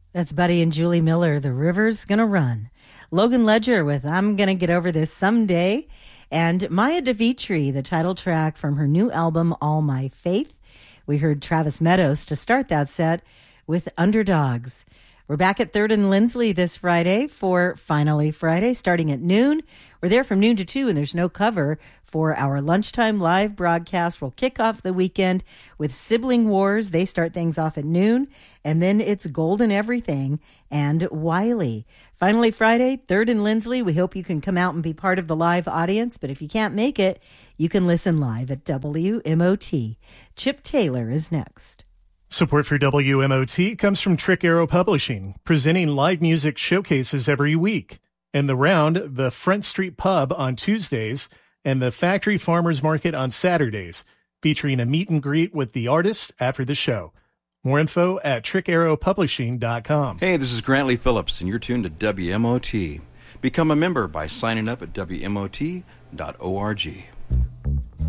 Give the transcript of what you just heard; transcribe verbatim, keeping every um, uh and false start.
That's Buddy and Julie Miller, The River's Gonna Run. Logan Ledger with I'm Gonna Get Over This Someday. And Maya DeVitri, the title track from her new album, All My Faith. We heard Travis Meadows to start that set with Underdogs. We're back at third and Lindsley this Friday for Finally Friday, starting at noon. We're there from noon to two, and there's no cover for our lunchtime live broadcast. We'll kick off the weekend with Sibling Wars. They start things off at noon, and then it's Golden Everything and Wiley. Finally Friday, third and Lindsley. We hope you can come out and be part of the live audience, but if you can't make it, you can listen live at W M O T. Chip Taylor is next. Support for W M O T comes from Trick Arrow Publishing, presenting live music showcases every week. And the Round, the Front Street Pub on Tuesdays, and the Factory Farmers Market on Saturdays, featuring a meet and greet with the artist after the show. More info at trick arrow publishing dot com. Hey, this is Grantley Phillips, and you're tuned to W M O T. Become a member by signing up at W M O T dot org.